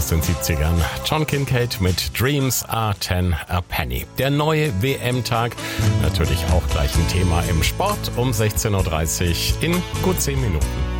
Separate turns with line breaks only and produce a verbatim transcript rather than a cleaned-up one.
aus den siebzigern. John Kincade mit Dreams Are Ten a Penny. Der neue W M-Tag, natürlich auch gleich ein Thema im Sport um sechzehn Uhr dreißig in gut zehn Minuten.